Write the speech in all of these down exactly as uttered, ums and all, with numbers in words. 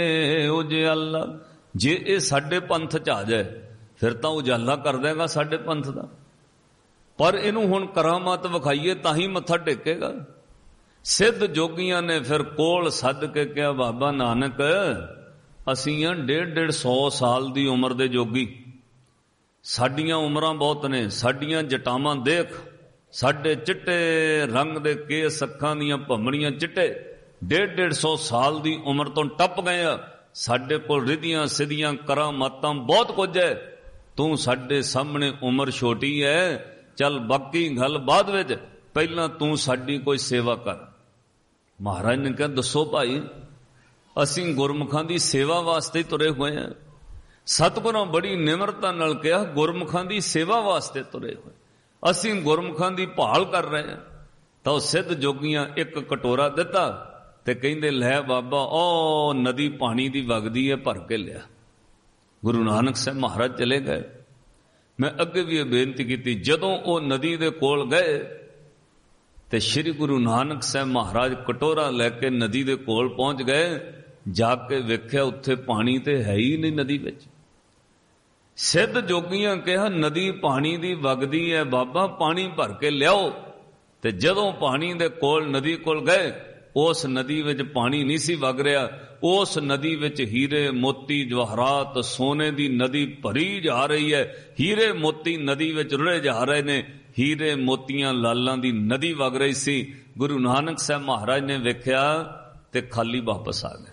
ਉਜਾਲਾ। ਜੇ ਇਹ ਸਾਡੇ ਪੰਥ ਚ ਆ ਜਾਏ ਫਿਰ ਤਾਂ ਉਜਾਲਾ ਕਰ ਦੇਗਾ ਸਾਡੇ ਪੰਥ ਦਾ, ਪਰ ਇਹਨੂੰ ਹੁਣ ਕਰਾਮਾਤ ਵਿਖਾਈਏ ਤਾਂ ਹੀ ਮੱਥਾ ਟੇਕੇਗਾ। ਸਿੱਧ ਜੋਗੀਆਂ ਨੇ ਫਿਰ ਕੋਲ ਸੱਦ ਕੇ ਕਿਹਾ, ਬਾਬਾ ਨਾਨਕ ਅਸੀਂ ਆ ਡੇਢ ਡੇਢ ਸੌ ਸਾਲ ਦੀ ਉਮਰ ਦੇ ਜੋਗੀ, ਸਾਡੀਆਂ ਉਮਰਾਂ ਬਹੁਤ ਨੇ, ਸਾਡੀਆਂ ਜਟਾਵਾਂ ਦੇਖ, ਸਾਡੇ ਚਿੱਟੇ ਰੰਗ ਦੇ ਕੇਸ, ਅੱਖਾਂ ਦੀਆਂ ਭੰਮਣੀਆਂ ਚਿੱਟੇ, ਡੇਢ ਡੇਢ ਸੌ ਸਾਲ ਦੀ ਉਮਰ ਤੋਂ ਟੱਪ ਗਏ ਆ, ਸਾਡੇ ਕੋਲ ਰਿਧੀਆਂ ਸਿੱਧੀਆਂ ਕਰਾਮਾਤਾਂ ਬਹੁਤ ਕੁਝ ਹੈ, ਤੂੰ ਸਾਡੇ ਸਾਹਮਣੇ ਉਮਰ ਛੋਟੀ ਹੈ, ਚੱਲ ਬਾਕੀ ਗੱਲ ਬਾਅਦ ਵਿੱਚ, ਪਹਿਲਾਂ ਤੂੰ ਸਾਡੀ ਕੋਈ ਸੇਵਾ ਕਰ। ਮਹਾਰਾਜ ਨੇ ਕਿਹਾ, ਦੱਸੋ ਭਾਈ, ਅਸੀਂ ਗੁਰਮੁਖਾਂ ਦੀ ਸੇਵਾ ਵਾਸਤੇ ਹੀ ਤੁਰੇ ਹੋਏ ਹਾਂ। ਸਤਿਗੁਰਾਂ ਬੜੀ ਨਿਮਰਤਾ ਨਾਲ ਕਿਹਾ, ਗੁਰਮੁਖਾਂ ਦੀ ਸੇਵਾ ਵਾਸਤੇ ਤੁਰੇ ਹੋਏ, ਅਸੀਂ ਗੁਰਮੁਖਾਂ ਦੀ ਭਾਲ ਕਰ ਰਹੇ ਹਾਂ। ਤਾਂ ਉਹ ਸਿੱਧ ਜੋਗੀਆਂ ਇੱਕ ਕਟੋਰਾ ਦਿੱਤਾ ਤੇ ਕਹਿੰਦੇ, ਲੈ ਬਾਬਾ, ਉਹ ਨਦੀ ਪਾਣੀ ਦੀ ਵਗਦੀ ਹੈ, ਭਰ ਕੇ ਲਿਆ। ਗੁਰੂ ਨਾਨਕ ਸਾਹਿਬ ਮਹਾਰਾਜ ਚਲੇ ਗਏ। ਮੈਂ ਅੱਗੇ ਵੀ ਇਹ ਬੇਨਤੀ ਕੀਤੀ, ਜਦੋਂ ਉਹ ਨਦੀ ਦੇ ਕੋਲ ਗਏ ਤੇ ਸ੍ਰੀ ਗੁਰੂ ਨਾਨਕ ਸਾਹਿਬ ਮਹਾਰਾਜ ਕਟੋਰਾ ਲੈ ਕੇ ਨਦੀ ਦੇ ਕੋਲ ਪਹੁੰਚ ਗਏ। ਜਾ ਕੇ ਵੇਖਿਆ ਉੱਥੇ ਪਾਣੀ ਤੇ ਹੈ ਹੀ ਨਹੀਂ ਨਦੀ ਵਿੱਚ। ਸਿੱਧ ਜੋਗੀਆਂ ਕਿਹਾ, ਨਦੀ ਪਾਣੀ ਦੀ ਵਗਦੀ ਹੈ ਬਾਬਾ, ਪਾਣੀ ਭਰ ਕੇ ਲਿਆਓ। ਤੇ ਜਦੋਂ ਪਾਣੀ ਦੇ ਕੋਲ ਨਦੀ ਕੋਲ ਗਏ, ਉਸ ਨਦੀ ਵਿੱਚ ਪਾਣੀ ਨਹੀਂ ਸੀ ਵਗ ਰਿਹਾ, ਉਸ ਨਦੀ ਵਿੱਚ ਹੀਰੇ ਮੋਤੀ ਜਵਾਹਰਾਤ ਸੋਨੇ ਦੀ ਨਦੀ ਭਰੀ ਜਾ ਰਹੀ ਹੈ। ਹੀਰੇ ਮੋਤੀ ਨਦੀ ਵਿੱਚ ਰੁੜੇ ਜਾ ਰਹੇ ਨੇ, ਹੀਰੇ ਮੋਤੀਆਂ ਲਾਲਾਂ ਦੀ ਨਦੀ ਵਗ ਰਹੀ ਸੀ। ਗੁਰੂ ਨਾਨਕ ਸਾਹਿਬ ਮਹਾਰਾਜ ਨੇ ਵੇਖਿਆ ਤੇ ਖਾਲੀ ਵਾਪਸ ਆ ਗਏ।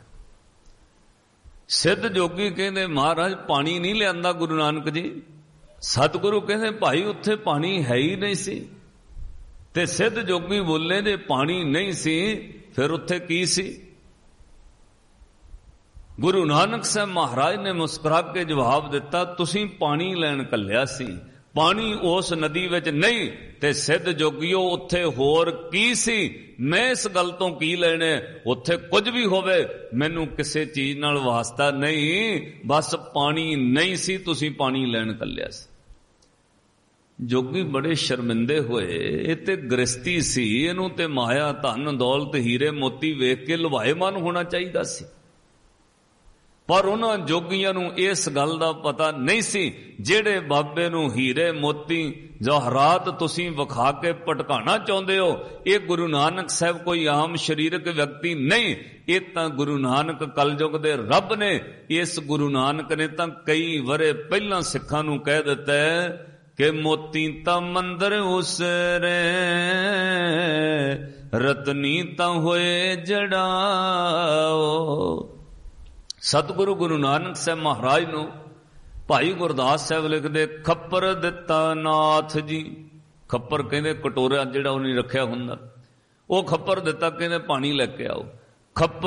ਸਿੱਧ ਜੋਗੀ ਕਹਿੰਦੇ, ਮਹਾਰਾਜ ਪਾਣੀ ਨਹੀਂ ਲਿਆਂਦਾ ਗੁਰੂ ਨਾਨਕ ਜੀ। ਸਤਿਗੁਰੂ ਕਹਿੰਦੇ, ਭਾਈ ਉੱਥੇ ਪਾਣੀ ਹੈ ਹੀ ਨਹੀਂ ਸੀ। ਤੇ ਸਿੱਧ ਜੋਗੀ ਬੋਲੇ, ਜੇ ਪਾਣੀ ਨਹੀਂ ਸੀ ਫਿਰ ਉੱਥੇ ਕੀ ਸੀ? ਗੁਰੂ ਨਾਨਕ ਸਾਹਿਬ ਮਹਾਰਾਜ ਨੇ ਮੁਸਕਰਾ ਕੇ ਜਵਾਬ ਦਿੱਤਾ, ਤੁਸੀਂ ਪਾਣੀ ਲੈਣ ਘੱਲਿਆ ਸੀ, ਪਾਣੀ ਉਸ ਨਦੀ ਵਿੱਚ ਨਹੀਂ। ਤੇ ਸਿੱਧ ਜੋਗੀਓ, ਉੱਥੇ ਹੋਰ ਕੀ ਸੀ? ਮੈਂ ਇਸ ਗੱਲ ਤੋਂ ਕੀ ਲੈਣੇ? ਉੱਥੇ ਕੁਝ ਵੀ ਹੋਵੇ, ਮੈਨੂੰ ਕਿਸੇ ਚੀਜ਼ ਨਾਲ ਵਾਸਤਾ ਨਹੀਂ, ਬਸ ਪਾਣੀ ਨਹੀਂ ਸੀ, ਤੁਸੀਂ ਪਾਣੀ ਲੈਣ ਘੱਲਿਆ ਸੀ। ਜੋਗੀ ਬੜੇ ਸ਼ਰਮਿੰਦੇ ਹੋਏ, ਇਹ ਤੇ ਗ੍ਰਸਤੀ ਸੀ, ਇਹਨੂੰ ਤੇ ਮਾਇਆ ਧਨ ਦੌਲਤ ਹੀਰੇ ਮੋਤੀ ਵੇਖ ਕੇ ਲੁਭਾਏਮਾਨ ਹੋਣਾ ਚਾਹੀਦਾ ਸੀ। ਪਰ ਉਹਨਾਂ ਜੋਗੀਆਂ ਨੂੰ ਇਸ ਗੱਲ ਦਾ ਪਤਾ ਨਹੀਂ ਸੀ, ਜਿਹੜੇ ਬਾਬੇ ਨੂੰ ਹੀਰੇ ਮੋਤੀ ਜਵਾਹਰਾਤ ਤੁਸੀਂ ਵਿਖਾ ਕੇ ਭਟਕਾਣਾ ਚਾਹੁੰਦੇ ਹੋ, ਇਹ ਗੁਰੂ ਨਾਨਕ ਸਾਹਿਬ ਕੋਈ ਆਮ ਸਰੀਰਕ ਵਿਅਕਤੀ ਨਹੀਂ, ਇਹ ਤਾਂ ਗੁਰੂ ਨਾਨਕ ਕਲਯੁਗ ਦੇ ਰੱਬ ਨੇ। ਇਸ ਗੁਰੂ ਨਾਨਕ ਨੇ ਤਾਂ ਕਈ ਵਰੇ ਪਹਿਲਾਂ ਸਿੱਖਾਂ ਨੂੰ ਕਹਿ ਦਿੱਤਾ ਕਿ ਮੋਤੀ ਤਾਂ ਮੰਦਰ ਉਸਰੇ, ਰਤਨੀ ਤਾਂ ਹੋਏ ਜੜਾਓ। ਸਤਿਗੁਰੂ ਗੁਰੂ ਨਾਨਕ ਸਾਹਿਬ ਮਹਾਰਾਜ ਨੂੰ ਭਾਈ ਗੁਰਦਾਸ ਸਾਹਿਬ ਲਿਖਦੇ, ਖੱਪਰ ਦਿੱਤਾ ਨਾਥ ਜੀ। ਖੱਪਰ ਕਹਿੰਦੇ ਕਟੋਰਾ ਜਿਹੜਾ ਉਹਨੇ ਰੱਖਿਆ ਹੁੰਦਾ, ਉਹ ਖੱਪਰ ਦਿੱਤਾ, ਕਹਿੰਦੇ ਪਾਣੀ ਲੈ ਕੇ ਆਓ। ਖੱਪਰ